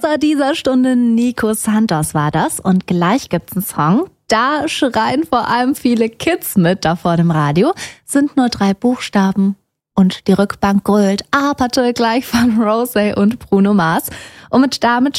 Sponsor dieser Stunde Nico Santos war das. Und gleich gibt's einen Song. Da schreien vor allem viele Kids mit da vor dem Radio. Sind nur 3 Buchstaben. Und die Rückbank grölt Aperte gleich von Rosé und Bruno Mars. Und damit